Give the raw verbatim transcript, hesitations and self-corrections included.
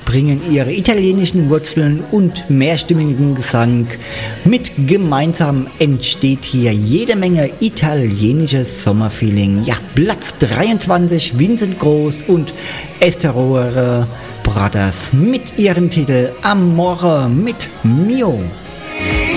überspringen ihre italienischen Wurzeln und mehrstimmigen Gesang. Mit gemeinsam entsteht hier jede Menge italienisches Sommerfeeling. Ja, Platz dreiundzwanzig, Vincent Gross und Esteroere Brothers mit ihrem Titel Amore mit Mio.